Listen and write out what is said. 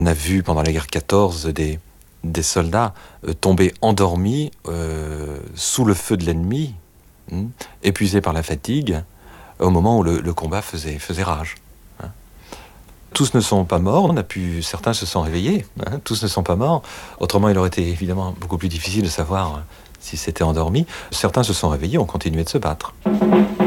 On a vu pendant la guerre 14 des soldats tomber endormis sous le feu de l'ennemi, épuisés par la fatigue, au moment où le combat faisait rage. Tous ne sont pas morts, certains se sont réveillés, tous ne sont pas morts. Autrement, il aurait été évidemment beaucoup plus difficile de savoir s'ils s'étaient endormis. Certains se sont réveillés, ont continué de se battre.